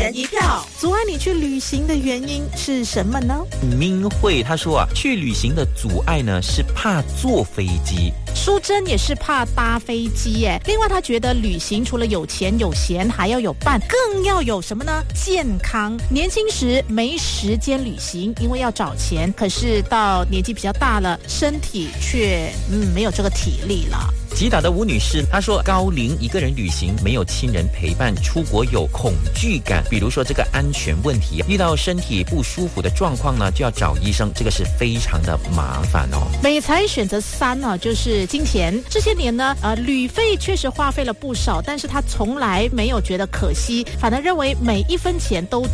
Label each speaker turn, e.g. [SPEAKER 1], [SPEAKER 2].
[SPEAKER 1] 人一票。
[SPEAKER 2] 阻碍你去旅行的原因是什么呢？
[SPEAKER 3] 明慧他说啊，去旅行的阻碍呢是怕坐飞机。
[SPEAKER 2] 淑珍也是怕搭飞机耶。另外他觉得旅行除了有钱有闲还要有伴，更要有什么呢？健康。年轻时没时间旅行，因为要找钱，可是到年纪比较大了，身体却没有这个体力了。
[SPEAKER 3] 吉打的吴女士她说，高龄一个人旅行没有亲人陪伴，出国有恐惧感，比如说这个安全问题，遇到身体不舒服的状况呢，就要找医生，这个是非常的麻烦哦。
[SPEAKER 2] 美才选择3呢，就是金钱。这些年呢，旅费确实花费了不少，但是他从来没有觉得可惜，反而认为每一分钱都